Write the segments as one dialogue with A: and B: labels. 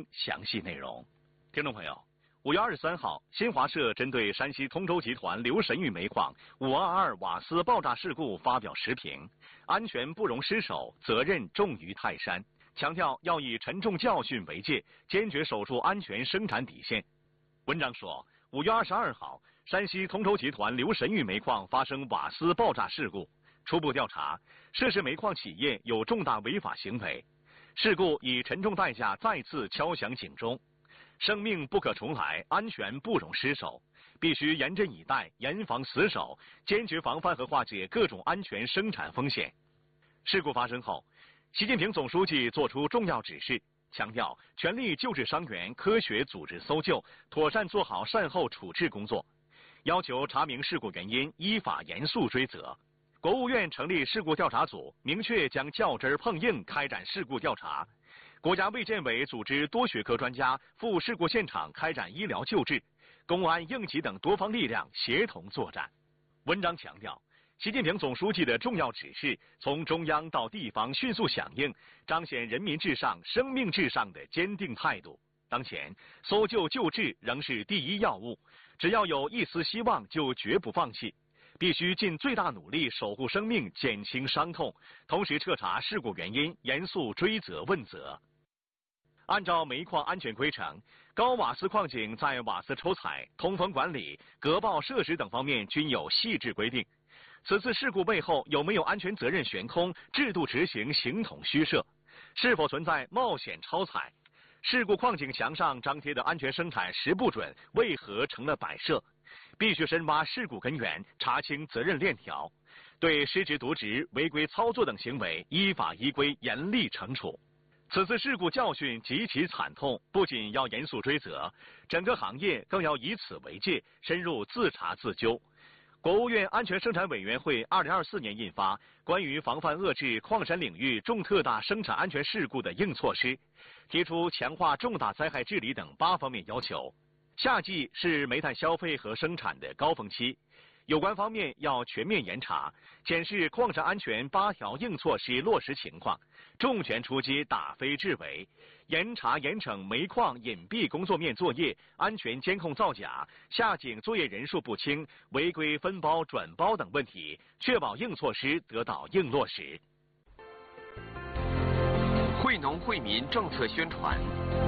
A: 详细内容。听众朋友，5月23号，新华社针对山西通州集团刘神峪煤矿522瓦斯爆炸事故发表时评，安全不容失守，责任重于泰山，强调要以沉重教训为戒，坚决守住安全生产底线。文章说，5月22号，山西通州集团刘神峪煤矿发生瓦斯爆炸事故，初步调查，涉事煤矿企业有重大违法行为。事故以沉重代价再次敲响警钟，生命不可重来，安全不容失守，必须严阵以待，严防死守，坚决防范和化解各种安全生产风险。事故发生后，习近平总书记作出重要指示，强调全力救治伤员，科学组织搜救，妥善做好善后处置工作，要求查明事故原因，依法严肃追责。国务院成立事故调查组，明确将较真碰硬开展事故调查。国家卫健委组织多学科专家赴事故现场开展医疗救治，公安、应急等多方力量协同作战。文章强调，习近平总书记的重要指示从中央到地方迅速响应，彰显人民至上、生命至上的坚定态度。当前，搜救救治仍是第一要务，只要有一丝希望，就绝不放弃。必须尽最大努力守护生命，减轻伤痛，同时彻查事故原因，严肃追责问责。按照煤矿安全规程，高瓦斯矿井在瓦斯抽采、通风管理、隔爆设施等方面均有细致规定。此次事故背后有没有安全责任悬空、制度执行形同虚设？是否存在冒险超采？事故矿井墙上张贴的安全生产10不准为何成了摆设？必须深挖事故根源，查清责任链条，对失职渎职、违规操作等行为依法依规严厉惩处。此次事故教训极其惨痛，不仅要严肃追责，整个行业更要以此为戒，深入自查自纠。国务院安全生产委员会2024年印发《关于防范遏制矿山领域重特大生产安全事故的硬措施》，提出强化重大灾害治理等8方面要求。夏季是煤炭消费和生产的高峰期，有关方面要全面严查，检视矿山安全8条硬措施落实情况，重拳出击打非治伪，严查严惩煤矿隐蔽工作面作业、安全监控造假、下井作业人数不清、违规分包转包等问题，确保硬措施得到硬落实。
B: 惠农惠民政策宣传。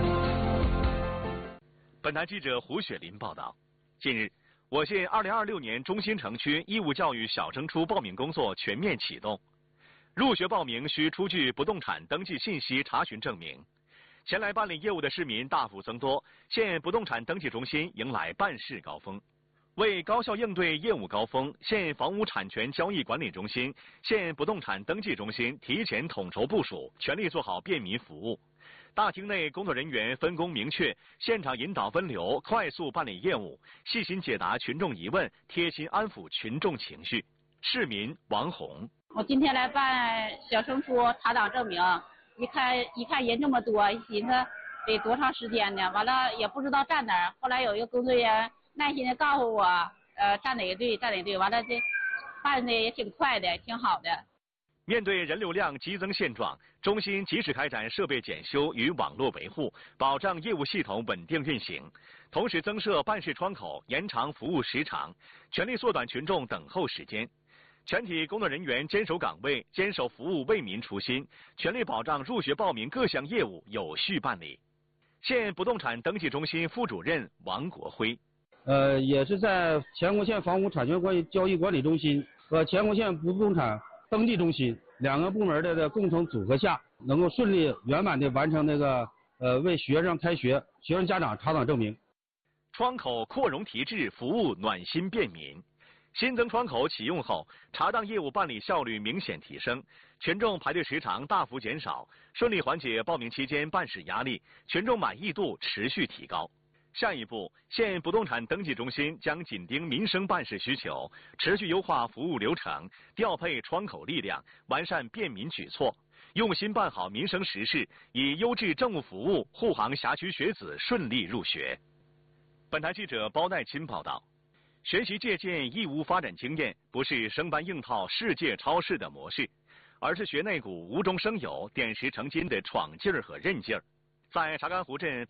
A: 本台记者胡雪林报道，近日，我县2026年中心城区义务教育小升初报名工作全面启动。入学报名需出具不动产登记信息查询证明。前来办理业务的市民大幅增多，县不动产登记中心迎来办事高峰。为高效应对业务高峰，县房屋产权交易管理中心、县不动产登记中心提前统筹部署，全力做好便民服务。大厅内工作人员分工明确，现场引导分流，快速办理业务，细心解答群众疑问，贴心安抚群众情绪。市民王红：
C: 我今天来办小升初查档证明，一看人这么多，一寻思得多长时间呢？完了也不知道站哪儿。后来有一个工作人员耐心的告诉我，站哪个队，站哪个队。完了这办的也挺快的，挺好的。
A: 面对人流量激增现状，中心及时开展设备检修与网络维护，保障业务系统稳定运行，同时增设办事窗口，延长服务时长，全力缩短群众等候时间。全体工作人员坚守岗位，坚守服务为民初心，全力保障入学报名各项业务有序办理。县不动产登记中心副主任王国辉：
D: 也是在乾坤县房屋产权交易管理中心和乾坤县不动产登记中心2个部门的共同组合下，能够顺利圆满的完成为学生开学、学生家长查档证明。
A: 窗口扩容提质，服务暖心便民。新增窗口启用后，查档业务办理效率明显提升，群众排队时长大幅减少，顺利缓解报名期间办事压力，群众满意度持续提高。下一步，县不动产登记中心将紧盯民生办事需求，持续优化服务流程，调配窗口力量，完善便民举措，用心办好民生实事，以优质政务服务护航辖区学子顺利入学。本台记者包代钦报道。学习借鉴义乌发展经验，不是生搬硬套世界超市的模式，而是学那股无中生有、点石成金的闯劲儿和韧劲儿。在查干湖镇